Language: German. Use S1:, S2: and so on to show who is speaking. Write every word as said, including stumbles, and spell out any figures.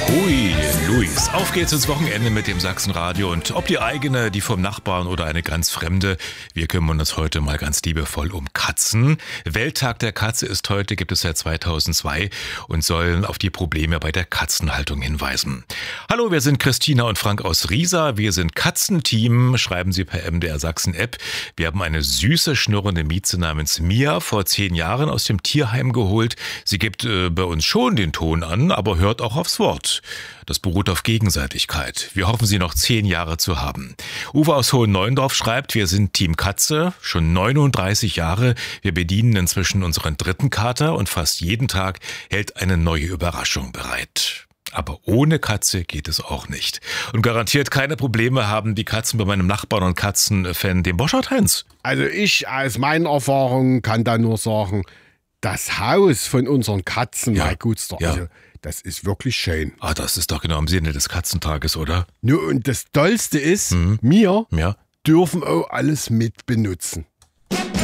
S1: Hui, Luis. Auf geht's ins Wochenende mit dem Sachsenradio und ob die eigene, die vom Nachbarn oder eine ganz fremde, wir kümmern uns heute mal ganz liebevoll um Katzen. Welttag der Katze ist heute, gibt es seit zweitausendzwei und sollen auf die Probleme bei der Katzenhaltung hinweisen. Hallo, wir sind Christina und Frank aus Riesa. Wir sind Katzenteam, schreiben Sie per M D R Sachsen App. Wir haben eine süße, schnurrende Mieze namens Mia vor zehn Jahren aus dem Tierheim geholt. Sie gibt äh, bei uns schon den Ton an, aber hört auch aufs Wort. Das beruht auf Gegenseitigkeit. Wir hoffen, sie noch zehn Jahre zu haben. Uwe aus Hohen-Neuendorf schreibt, wir sind Team Katze, schon neununddreißig Jahre. Wir bedienen inzwischen unseren dritten Kater und fast jeden Tag hält eine neue Überraschung bereit. Aber ohne Katze geht es auch nicht. Und garantiert keine Probleme haben die Katzen bei meinem Nachbarn und Katzenfan, dem Boschert-Heinz.
S2: Also ich aus meinen Erfahrungen kann da nur sagen, das Haus von unseren Katzen,
S1: Ja,
S2: mein Gutster,
S1: ja.
S2: also das ist wirklich schön.
S1: Ah, das ist doch genau im Sinne des Katzentages, oder?
S2: Nur und das Tollste ist,
S1: Mhm.
S2: wir
S1: Ja.
S2: dürfen auch alles mit benutzen.